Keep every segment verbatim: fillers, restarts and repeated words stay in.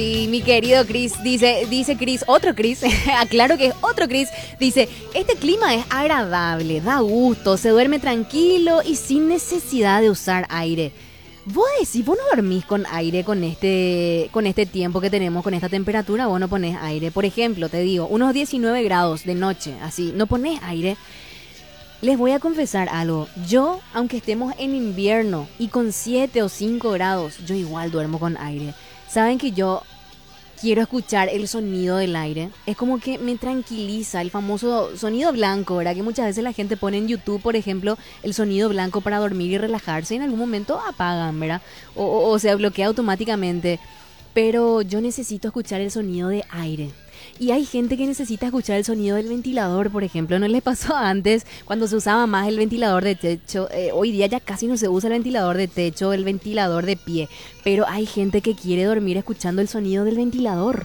Y mi querido Chris, dice, dice Chris, otro Chris, aclaro que es otro Chris, dice, este clima es agradable, da gusto, se duerme tranquilo y sin necesidad de usar aire. Vos decís, vos no dormís con aire con este, con este tiempo que tenemos, con esta temperatura, vos no ponés aire. Por ejemplo, te digo, unos diecinueve grados de noche, así, no ponés aire. Les voy a confesar algo, yo, aunque estemos en invierno y con siete o cinco grados, yo igual duermo con aire. Saben que yo quiero escuchar el sonido del aire. Es como que me tranquiliza el famoso sonido blanco, ¿verdad? Que muchas veces la gente pone en YouTube, por ejemplo, el sonido blanco para dormir y relajarse. Y en algún momento apagan, ¿verdad? O, o, o se bloquea automáticamente. Pero yo necesito escuchar el sonido de aire. Y hay gente que necesita escuchar el sonido del ventilador, por ejemplo. ¿No les pasó antes cuando se usaba más el ventilador de techo? Eh, hoy día ya casi no se usa el ventilador de techo, el ventilador de pie. Pero hay gente que quiere dormir escuchando el sonido del ventilador.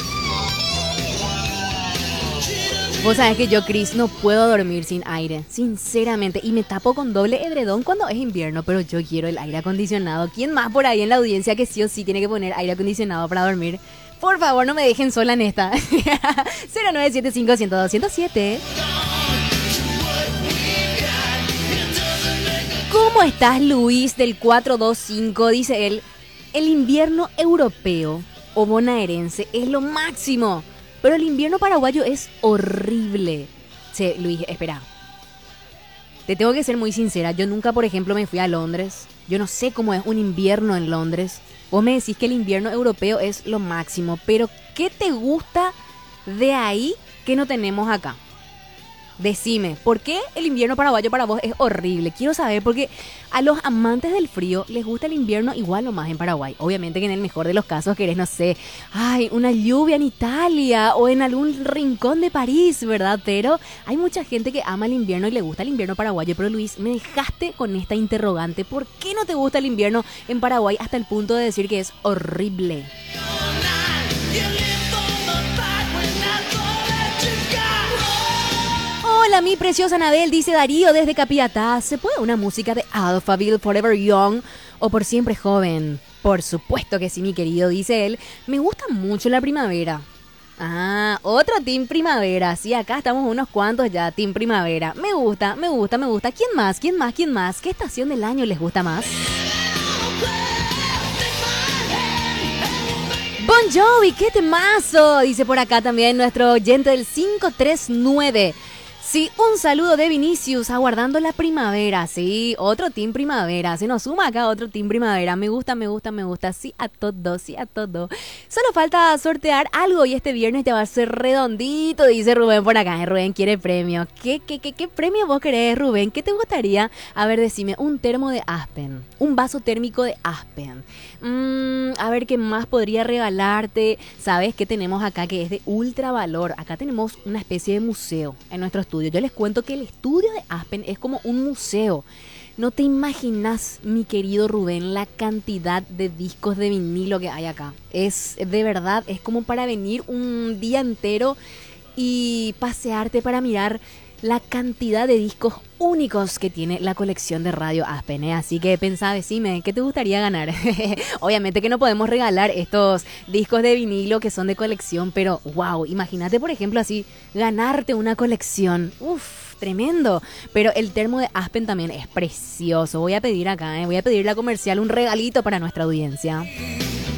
Vos sabés que yo, Chris, no puedo dormir sin aire, sinceramente. Y me tapo con doble edredón cuando es invierno, pero yo quiero el aire acondicionado. ¿Quién más por ahí en la audiencia que sí o sí tiene que poner aire acondicionado para dormir? Por favor, no me dejen sola en esta. cero nueve siete cinco, uno cero dos, uno cero siete. ¿Cómo estás, Luis, del cuatro dos cinco? Dice él, el invierno europeo o bonaerense es lo máximo, pero el invierno paraguayo es horrible. Sí, Luis, espera. Te tengo que ser muy sincera. Yo nunca, por ejemplo, me fui a Londres. Yo no sé cómo es un invierno en Londres. Vos me decís que el invierno europeo es lo máximo, pero ¿qué te gusta de ahí que no tenemos acá? Decime, ¿por qué el invierno paraguayo para vos es horrible? Quiero saber, porque a los amantes del frío les gusta el invierno igual o más en Paraguay. Obviamente que en el mejor de los casos querés, no sé, ay, una lluvia en Italia o en algún rincón de París, ¿verdad? Pero hay mucha gente que ama el invierno y le gusta el invierno paraguayo. Pero Luis, me dejaste con esta interrogante. ¿Por qué no te gusta el invierno en Paraguay hasta el punto de decir que es horrible? Hola, mi preciosa Anabel, dice Darío desde Capiatá. ¿Se puede una música de Alphaville, Forever Young o Por Siempre Joven? Por supuesto que sí, mi querido, dice él. Me gusta mucho la primavera. Ah, otro Team Primavera. Sí, acá estamos unos cuantos ya, Team Primavera. Me gusta, me gusta, me gusta. ¿Quién más? ¿Quién más? ¿Quién más? ¿Qué estación del año les gusta más? Bon Jovi, qué temazo, dice por acá también nuestro oyente del cinco tres nueve. Sí, un saludo de Vinicius, aguardando la primavera. Sí, otro Team Primavera. Se nos suma acá otro Team Primavera. Me gusta, me gusta, me gusta. Sí a todo, sí a todo. Solo falta sortear algo y este viernes ya va a ser redondito, dice Rubén por acá. Rubén quiere premio. ¿Qué, qué, qué, qué premio vos querés, Rubén? ¿Qué te gustaría? A ver, decime, un termo de Aspen. Un vaso térmico de Aspen. Mm, a ver, ¿qué más podría regalarte? ¿Sabes qué tenemos acá que es de ultra valor? Acá tenemos una especie de museo en nuestro estudio. Yo les cuento que el estudio de Aspen es como un museo. No te imaginas, mi querido Rubén, la cantidad de discos de vinilo que hay acá. Es de verdad, es como para venir un día entero y pasearte para mirar la cantidad de discos únicos que tiene la colección de Radio Aspen, ¿eh? Así que pensá, decime, ¿qué te gustaría ganar? Obviamente que no podemos regalar estos discos de vinilo que son de colección, pero wow, imagínate, por ejemplo, así, ganarte una colección. Uf, tremendo. Pero el termo de Aspen también es precioso. Voy a pedir acá, ¿eh? Voy a pedir la comercial un regalito para nuestra audiencia.